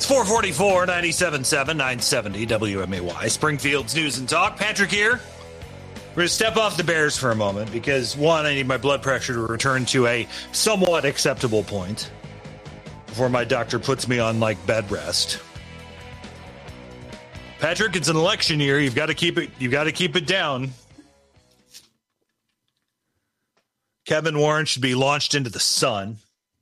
It's 444, 97.7, 970 WMAY. Springfield's News and Talk. Patrick here. We're going to step off the Bears for a moment because, one, I need my blood pressure to return to a somewhat acceptable point before my doctor puts me on, bed rest. Patrick, it's an election year. You've got to keep it down. Kevin Warren should be launched into the sun.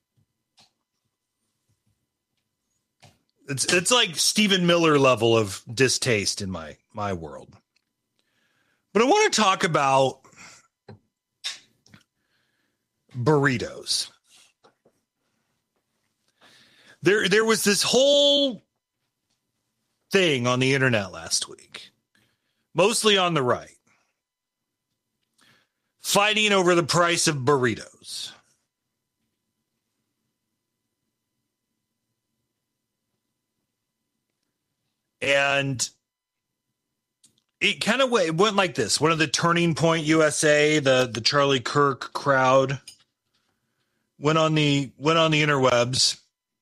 It's like Stephen Miller level of distaste in my world. But I want to talk about burritos. There was this whole thing on the internet last week, mostly on the right, fighting over the price of burritos. And it kind of went like this. One of the Turning Point USA, the Charlie Kirk crowd, went on the interwebs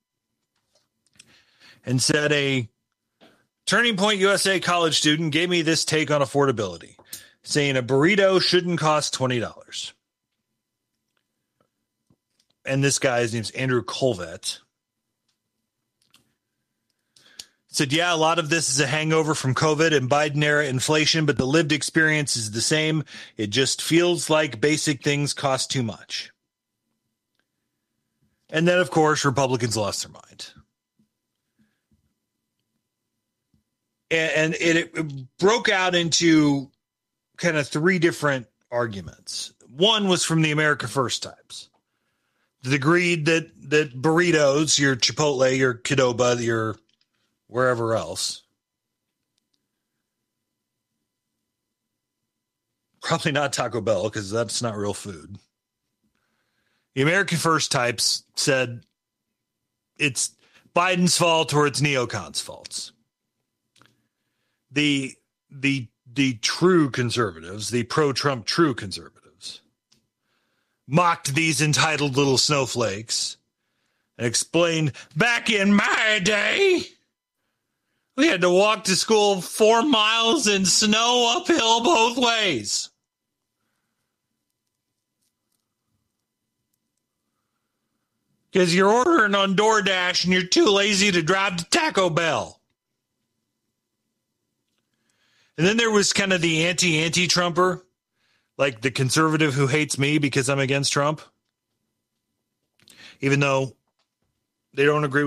and said a Turning Point USA college student gave me this take on affordability, saying a burrito shouldn't cost $20. And this guy's name's Andrew Colvett. Said, yeah, a lot of this is a hangover from COVID and Biden-era inflation, but the lived experience is the same. It just feels like basic things cost too much. And then, of course, Republicans lost their mind. And it broke out into kind of three different arguments. One was from the America First types that agreed that burritos, your Chipotle, your Qdoba, your wherever else, probably not Taco Bell because that's not real food. The American First types said it's Biden's fault or it's neocons' faults. The true conservatives, the pro-Trump true conservatives, mocked these entitled little snowflakes and explained, back in my day, we had to walk to school 4 miles in snow uphill both ways. Because you're ordering on DoorDash and you're too lazy to drive to Taco Bell. And then there was kind of the anti-Trumper, like the conservative who hates me because I'm against Trump. Even though they don't agree